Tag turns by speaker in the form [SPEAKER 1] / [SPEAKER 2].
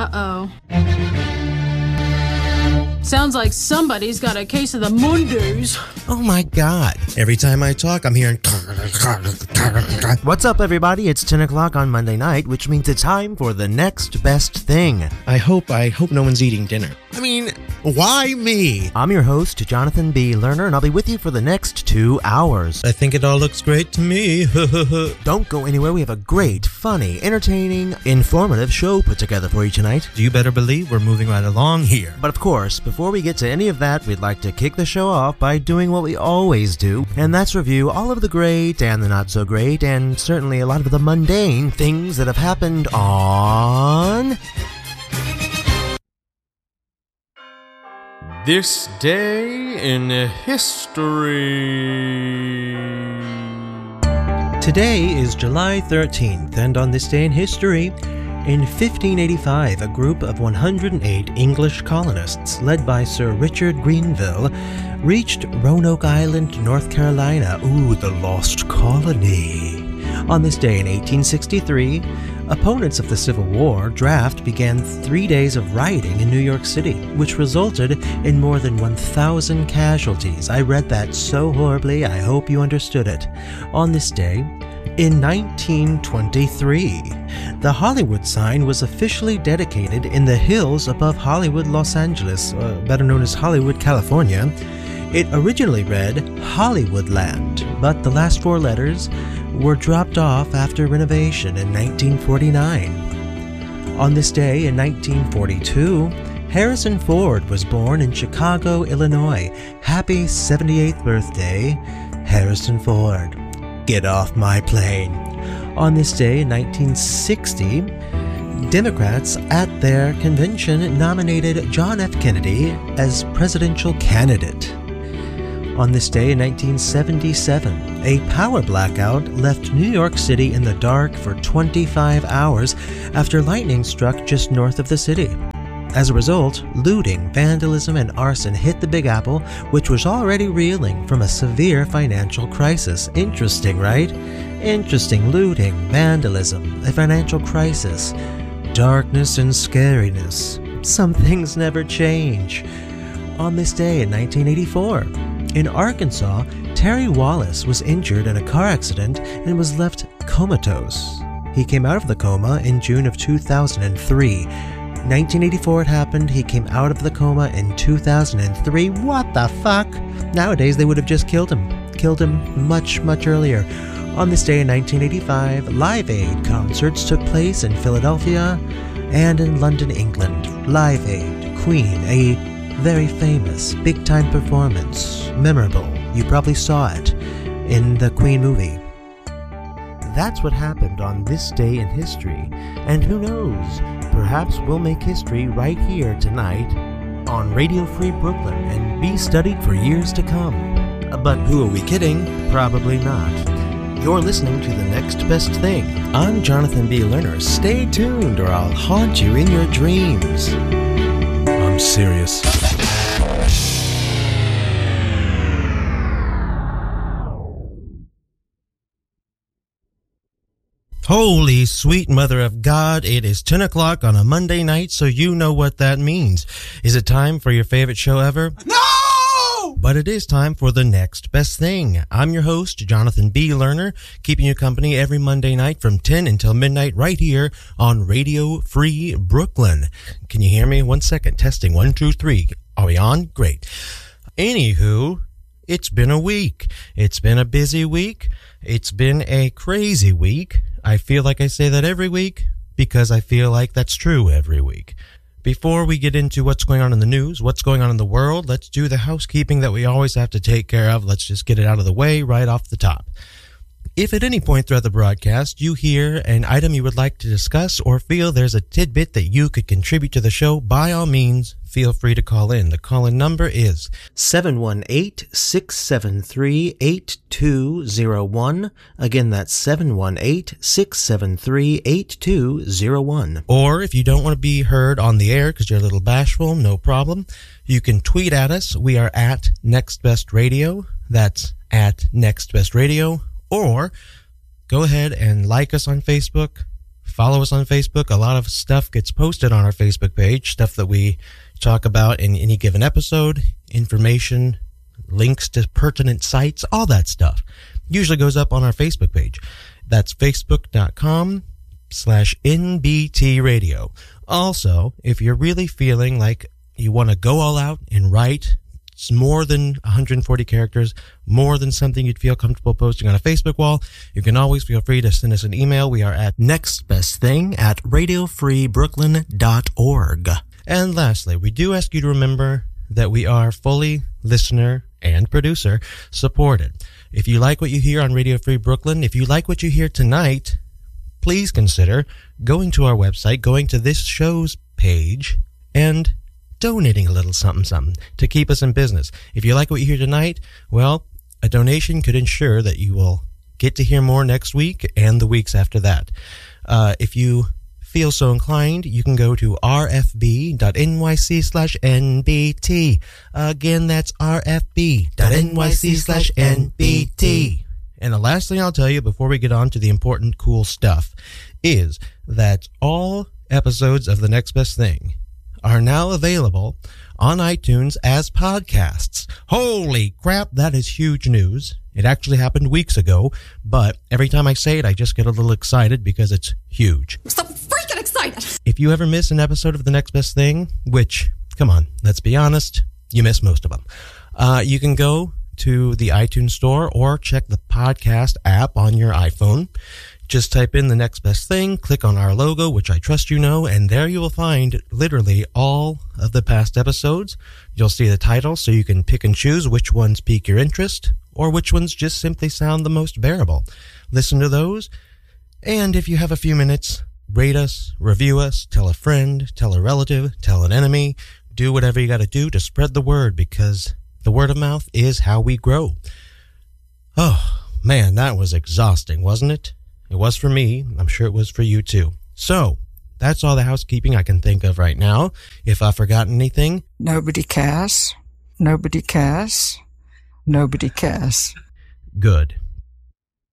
[SPEAKER 1] Uh-oh. Sounds like somebody's got a case of the Mondays.
[SPEAKER 2] Oh my God. Every time I talk, I'm hearing... What's up, everybody? It's 10 o'clock on Monday night, which means it's time for the next best thing. I hope no one's eating dinner. I mean, why me? I'm your host, Jonathan B. Lerner, and I'll be with you for the next 2 hours. I think it all looks great to me. Don't go anywhere. We have a great, funny, entertaining, informative show put together for you tonight. You better believe we're moving right along here. But of course, before we get to any of that, we'd like to kick the show off by doing what we always do, and that's review all of the great and the not so great, and certainly a lot of the mundane things that have happened on...
[SPEAKER 3] This day in history.
[SPEAKER 2] Today is July 13th, and on this day in history, in 1585, a group of 108 English colonists, led by Sir Richard Grenville, reached Roanoke Island, North Carolina. Ooh, the lost colony. On this day in 1863, opponents of the Civil War draft began 3 days of rioting in New York City, which resulted in more than 1,000 casualties. I read that so horribly, I hope you understood it. On this day, in 1923, the Hollywood sign was officially dedicated in the hills above Hollywood, Los Angeles, better known as Hollywood, California. It originally read Hollywoodland, but the last 4 letters were dropped off after renovation in 1949. On this day in 1942, Harrison Ford was born in Chicago, Illinois. Happy 78th birthday, Harrison Ford. Get off my plane. On this day in 1960, Democrats at their convention nominated John F. Kennedy as presidential candidate. On this day in 1977, a power blackout left New York City in the dark for 25 hours after lightning struck just north of the city. As a result, looting, vandalism, and arson hit the Big Apple, which was already reeling from a severe financial crisis. Interesting, right? Interesting. Looting, vandalism, a financial crisis, darkness and scariness. Some things never change. On this day in 1984, in Arkansas, Terry Wallace was injured in a car accident and was left comatose. He came out of the coma in June of 2003. 1984 it happened. He came out of the coma in 2003. What the fuck? Nowadays they would have just killed him. Killed him much, much earlier. On this day in 1985, Live Aid concerts took place in Philadelphia and in London, England. Live Aid, Queen, a very famous, big-time performance. Memorable. You probably saw it in the Queen movie. That's what happened on this day in history. And who knows, perhaps we'll make history right here tonight on Radio Free Brooklyn and be studied for years to come. But who are we kidding? Probably not. You're listening to The Next Best Thing. I'm Jonathan B. Lerner. Stay tuned or I'll haunt you in your dreams. I'm serious. Holy sweet mother of God, it is 10 o'clock on a Monday night, so you know what that means. Is it time for your favorite show ever? No! But it is time for the next best thing. I'm your host, Jonathan B. Lerner, keeping you company every Monday night from 10 until midnight right here on Radio Free Brooklyn. Can you hear me? 1 second. Testing. 1, 2, 3. Are we on? Great. Anywho, it's been a week. It's been a busy week. It's been a crazy week. I feel like I say that every week because I feel like that's true every week. Before we get into what's going on in the news, what's going on in the world, let's do the housekeeping that we always have to take care of. Let's just get it out of the way right off the top. If at any point throughout the broadcast you hear an item you would like to discuss or feel there's a tidbit that you could contribute to the show, by all means, feel free to call in. The call-in number is 718-673-8201. Again, that's 718-673-8201. Or if you don't want to be heard on the air because you're a little bashful, no problem. You can tweet at us. We are at Next Best Radio. That's at Next Best Radio. Or go ahead and like us on Facebook, follow us on Facebook. A lot of stuff gets posted on our Facebook page, stuff that we talk about in any given episode, information, links to pertinent sites, all that stuff usually goes up on our Facebook page. That's facebook.com/NBT Radio. Also, if you're really feeling like you want to go all out and write more than 140 characters, more than something you'd feel comfortable posting on a Facebook wall, you can always feel free to send us an email. We are at nextbestthing@radiofreebrooklyn.org. And lastly, we do ask you to remember that we are fully listener and producer supported. If you like what you hear on Radio Free Brooklyn, if you like what you hear tonight, please consider going to our website, going to this show's page, and donating a little something to keep us in business. If you like what you hear tonight, well, a donation could ensure that you will get to hear more next week and the weeks after that. If you feel so inclined, you can go to rfb.nyc/NBT. Again, that's rfb.nyc/NBT. And the last thing I'll tell you before we get on to the important, cool stuff is that all episodes of The Next Best Thing are now available on iTunes as podcasts. Holy crap, that is huge news. It actually happened weeks ago, but every time I say it, I just get a little excited because it's huge.
[SPEAKER 4] I'm so freaking excited!
[SPEAKER 2] If you ever miss an episode of The Next Best Thing, which, come on, let's be honest, you miss most of them, you can go to the iTunes store or check the podcast app on your iPhone. Just type in The Next Best Thing, click on our logo, which I trust you know, and there you will find literally all of the past episodes. You'll see the title, so you can pick and choose which ones pique your interest, or which ones just simply sound the most bearable. Listen to those, and if you have a few minutes, rate us, review us, tell a friend, tell a relative, tell an enemy, do whatever you gotta do to spread the word, because the word of mouth is how we grow. Oh, man, that was exhausting, wasn't it? It was for me. I'm sure it was for you too. So, that's all the housekeeping I can think of right now. If I've forgotten anything...
[SPEAKER 5] Nobody cares. Nobody cares. Nobody cares.
[SPEAKER 2] Good.